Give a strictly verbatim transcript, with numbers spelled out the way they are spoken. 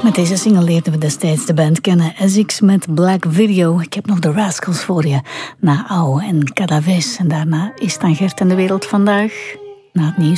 Met deze single leerden we destijds de band kennen. S X met Black Video. Ik heb nog de Rascals voor je. Na Au en Cadaves. En daarna is het aan Gert en de wereld vandaag. Na het nieuws.